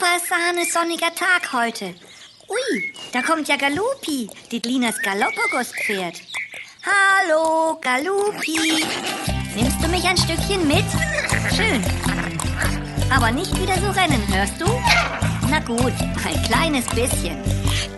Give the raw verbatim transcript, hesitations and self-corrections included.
super sahne-sonniger Tag heute. Ui, da kommt ja Galupi, Didlinas Galapagos-Pferd. Hallo, Galupi. Nimmst du mich ein Stückchen mit? Schön. Aber nicht wieder so rennen, hörst du? Na gut, ein kleines bisschen.